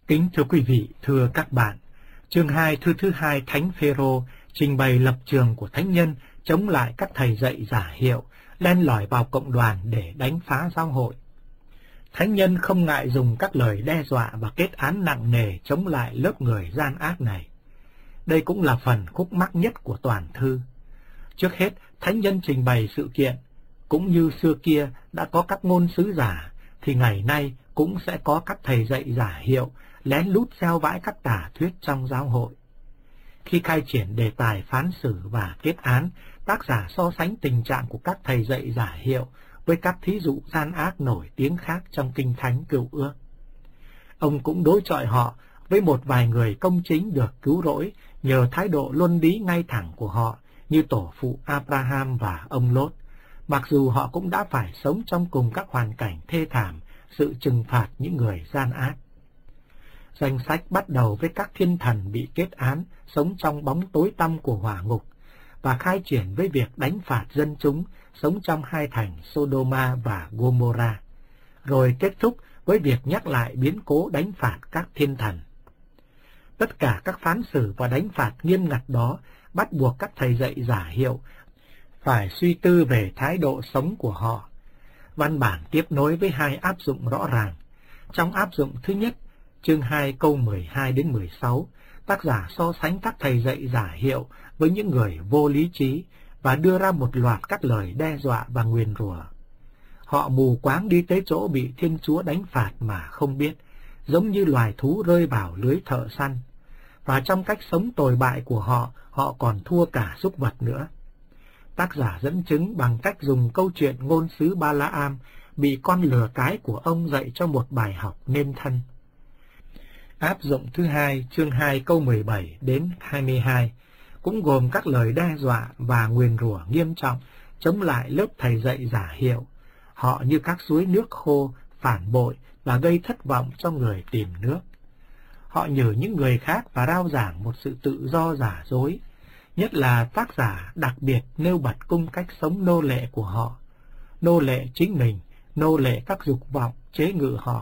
Kính thưa quý vị, thưa các bạn, chương 2 thư thứ 2 Thánh Phêrô trình bày lập trường của thánh nhân chống lại các thầy dạy giả hiệu, len lỏi vào cộng đoàn để đánh phá giáo hội. Thánh nhân không ngại dùng các lời đe dọa và kết án nặng nề chống lại lớp người gian ác này. Đây cũng là phần khúc mắc nhất của toàn thư. Trước hết, thánh nhân trình bày sự kiện, cũng như xưa kia đã có các ngôn sứ giả, thì ngày nay cũng sẽ có các thầy dạy giả hiệu lén lút gieo vãi các tà thuyết trong giáo hội. Khi khai triển đề tài phán xử và kết án, tác giả so sánh tình trạng của các thầy dạy giả hiệu với các thí dụ gian ác nổi tiếng khác trong Kinh Thánh Cựu Ước. Ông cũng đối chọi họ với một vài người công chính được cứu rỗi nhờ thái độ luân lý ngay thẳng của họ, như tổ phụ Abraham và ông Lốt, mặc dù họ cũng đã phải sống trong cùng các hoàn cảnh thê thảm, sự trừng phạt những người gian ác. Danh sách bắt đầu với các thiên thần bị kết án, sống trong bóng tối tăm của hỏa ngục, và khai triển với việc đánh phạt dân chúng sống trong hai thành Sodoma và Gomorrah, rồi kết thúc với việc nhắc lại biến cố đánh phạt các thiên thần. Tất cả các phán xử và đánh phạt nghiêm ngặt đó bắt buộc các thầy dạy giả hiệu phải suy tư về thái độ sống của họ. Văn bản tiếp nối với hai áp dụng rõ ràng. Trong áp dụng thứ nhất, chương 2 câu 12 đến 16, tác giả so sánh các thầy dạy giả hiệu với những người vô lý trí và đưa ra một loạt các lời đe dọa và nguyền rủa. Họ mù quáng đi tới chỗ bị Thiên Chúa đánh phạt mà không biết, giống như loài thú rơi vào lưới thợ săn. Và trong cách sống tồi bại của họ, họ còn thua cả súc vật nữa. Tác giả dẫn chứng bằng cách dùng câu chuyện ngôn sứ Ba-la-am bị con lừa cái của ông dạy cho một bài học nên thân. Áp dụng thứ hai, chương 2 câu 17 đến 22, cũng gồm các lời đe dọa và nguyền rủa nghiêm trọng chống lại lớp thầy dạy giả hiệu. Họ như các suối nước khô, phản bội và gây thất vọng cho người tìm nước. Họ nhử những người khác và rao giảng một sự tự do giả dối. Nhất là tác giả đặc biệt nêu bật cung cách sống nô lệ của họ. Nô lệ chính mình, nô lệ các dục vọng chế ngự họ.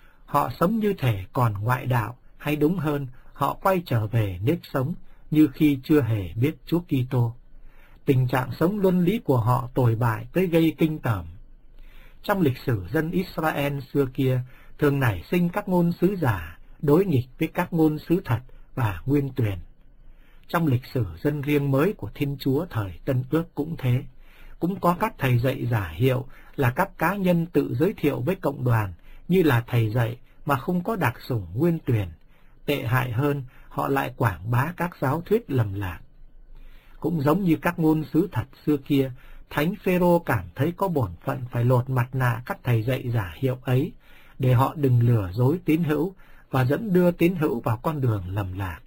Họ sống như thể còn ngoại đạo, hay đúng hơn, họ quay trở về nếp sống như khi chưa hề biết Chúa Kitô. Tình trạng sống luân lý của họ tồi bại tới gây kinh tởm. Trong lịch sử dân Israel xưa kia, thường nảy sinh các ngôn sứ giả, đối nghịch với các ngôn sứ thật và nguyên tuyển. Trong lịch sử dân riêng mới của Thiên Chúa thời Tân Ước cũng thế. Cũng có các thầy dạy giả hiệu là các cá nhân tự giới thiệu với cộng đoàn như là thầy dạy mà không có đặc sủng nguyên tuyển. Tệ hại hơn, họ lại quảng bá các giáo thuyết lầm lạc. Cũng giống như các ngôn sứ thật xưa kia, Thánh Phêrô cảm thấy có bổn phận phải lột mặt nạ các thầy dạy giả hiệu ấy, để họ đừng lừa dối tín hữu và dẫn đưa tín hữu vào con đường lầm lạc.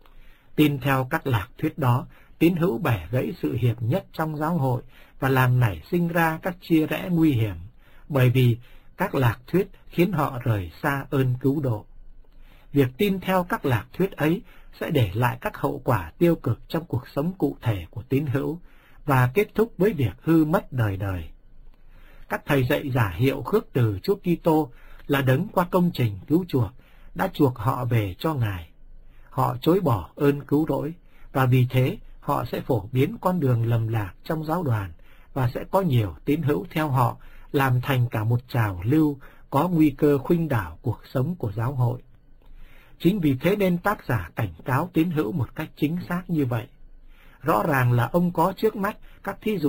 Tin theo các lạc thuyết đó, tín hữu bẻ gãy sự hiệp nhất trong giáo hội và làm nảy sinh ra các chia rẽ nguy hiểm, bởi vì các lạc thuyết khiến họ rời xa ơn cứu độ. Việc tin theo các lạc thuyết ấy sẽ để lại các hậu quả tiêu cực trong cuộc sống cụ thể của tín hữu và kết thúc với việc hư mất đời đời. Các thầy dạy giả hiệu khước từ Chúa Kitô là đấng qua công trình cứu chuộc đã chuộc họ về cho Ngài. Họ chối bỏ ơn cứu rỗi và vì thế họ sẽ phổ biến con đường lầm lạc trong giáo đoàn và sẽ có nhiều tín hữu theo họ, làm thành cả một trào lưu có nguy cơ khuynh đảo cuộc sống của giáo hội. Chính vì thế nên tác giả cảnh cáo tín hữu một cách chính xác như vậy. Rõ ràng là ông có trước mắt các thí dụ